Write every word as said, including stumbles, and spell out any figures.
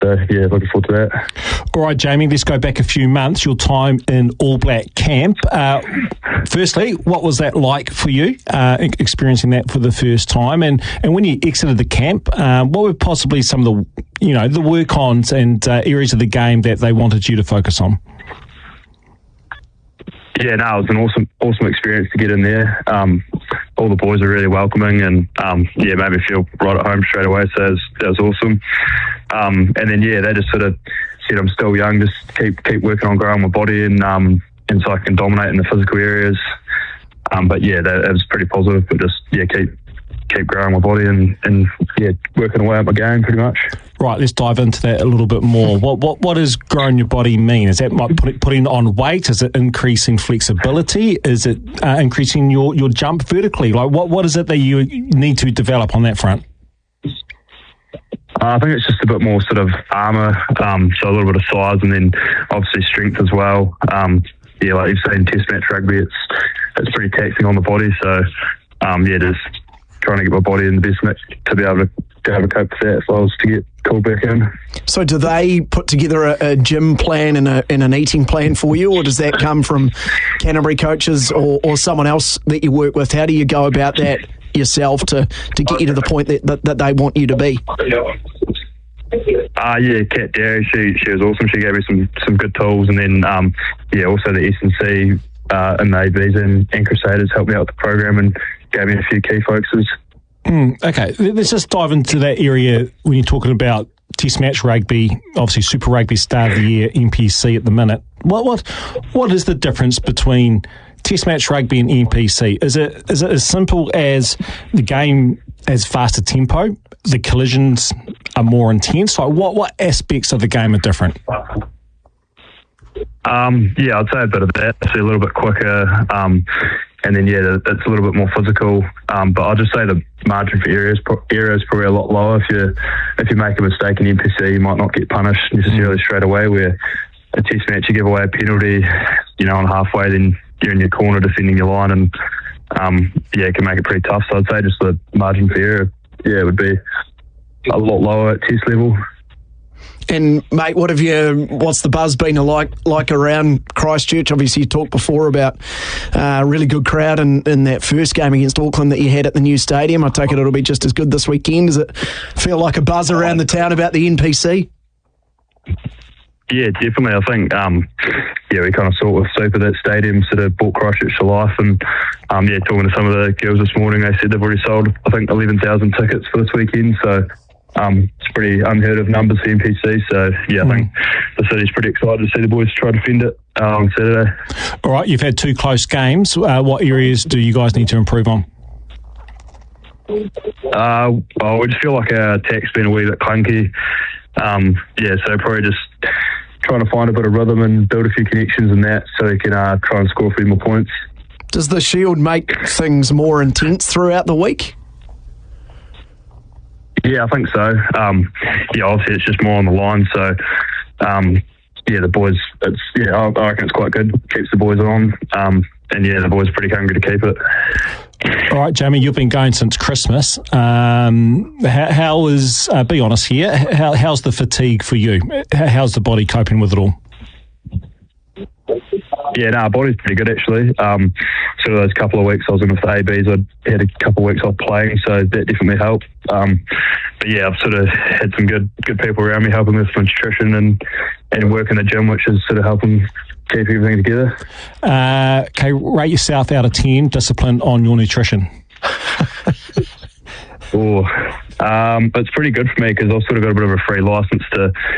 So, yeah, looking forward to that. All right, Jamie, let's go back a few months, your time in All Black camp. Uh, firstly, what was that like for you, uh, experiencing that for the first time? And, and when you exited the camp, um, what were possibly some of the, you know, the work-ons and uh, areas of the game that they wanted you to focus on? Yeah, no, it was an awesome, awesome experience to get in there. Um, all the boys are really welcoming, and um, yeah, made me feel right at home straight away. So that was, that was awesome. Um, and then yeah, they just sort of said I'm still young, just keep keep working on growing my body, and um, and so I can dominate in the physical areas. Um, but yeah, that, that was pretty positive. But just yeah, keep keep growing my body and, and yeah, working away at my game pretty much. Right, let's dive into that a little bit more. What what what does growing your body mean? Is that like put, putting on weight? Is it increasing flexibility? Is it uh, increasing your, your jump vertically? Like what, what is it that you need to develop on that front? Uh, I think it's just a bit more sort of armour, um, so a little bit of size, and then obviously strength as well. Um, yeah, like you've seen Test match rugby, it's it's pretty taxing on the body. So um, yeah, just trying to get my body in the best mix to be able to, to have a cope with that if I was to get called back in. So do they put together a, a gym plan and, a, and an eating plan for you, or does that come from Canterbury coaches or, or someone else that you work with? How do you go about that yourself to, to get you to the point that, that, that they want you to be? Uh, yeah, Kat Derry, she she was awesome. She gave me some, some good tools, and then um, yeah, also the S and C uh, and the A Bs and, and Crusaders helped me out with the program and gave me a few key focuses. Mm, okay, let's just dive into that area when you're talking about Test match rugby, obviously Super Rugby Star of the Year, N P C at the minute. What what what is the difference between Test match rugby and N P C? Is it is it as simple as the game has faster tempo, the collisions are more intense? Like what what aspects of the game are different? Um, yeah, I'd say a bit of that. It's a little bit quicker, um, and then yeah, it's a little bit more physical. Um, but I'll just say the margin for error is, error is probably a lot lower. If you if you make a mistake in N P C, you might not get punished necessarily mm. straight away. Where a Test match, you give away a penalty, you know, on halfway, then you're in your corner defending your line, and um, yeah, it can make it pretty tough. So I'd say just the margin for error, yeah, it would be a lot lower at Test level. And mate, what have you? What's the buzz been like like around Christchurch? Obviously, you talked before about a uh, really good crowd in, in that first game against Auckland that you had at the new stadium. I take it it'll be just as good this weekend. Does it feel like a buzz around the town about the N P C? Yeah, definitely. I think um, yeah, we kind of saw it with Super, that stadium sort of brought Christchurch to life. And um, yeah, talking to some of the girls this morning, they said they've already sold I think eleven thousand tickets for this weekend. So. Um, it's pretty unheard of numbers for N P C, so yeah, I think the city's pretty excited to see the boys try to defend it uh, on Saturday. All right, you've had two close games. Uh, what areas do you guys need to improve on? Uh, well, we just feel like our attack's been a wee bit clunky. Um, yeah, so probably just trying to find a bit of rhythm and build a few connections in that so we can uh, try and score a few more points. Does the Shield make things more intense throughout the week? Yeah, I think so. Um, yeah, obviously it's just more on the line. So, um, yeah, the boys, it's yeah, I, I reckon it's quite good. Keeps the boys on. Um, and yeah, the boys are pretty hungry to keep it. All right, Jamie, you've been going since Christmas. Um, how, how is, uh, be honest here, how, how's the fatigue for you? How's the body coping with it all? Yeah, no, our body's pretty good actually. Um, sort of those couple of weeks I was in with the A Bs, I had a couple of weeks off playing, so that definitely helped. Um, but yeah, I've sort of had some good good people around me helping with my nutrition and, and work in the gym, which is sort of helping keep everything together. Uh, okay, rate yourself out of ten, discipline on your nutrition. Oh, um, it's pretty good for me because I've sort of got a bit of a free license to